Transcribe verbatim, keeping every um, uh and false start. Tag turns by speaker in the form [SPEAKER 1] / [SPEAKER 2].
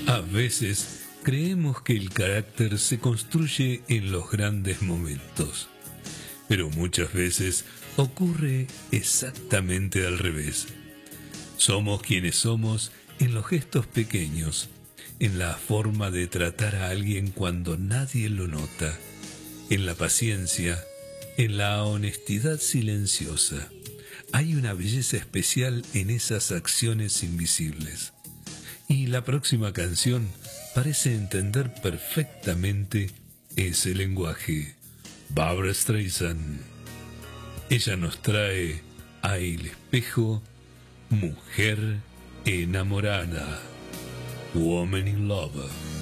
[SPEAKER 1] A veces creemos que el carácter se construye en los grandes momentos, pero muchas veces ocurre exactamente al revés. Somos quienes somos en los gestos pequeños, en la forma de tratar a alguien cuando nadie lo nota, en la paciencia, en la honestidad silenciosa. Hay una belleza especial en esas acciones invisibles. Y la próxima canción parece entender perfectamente ese lenguaje. Barbra Streisand. Ella nos trae a El espejo, mujer enamorada. Woman in Love.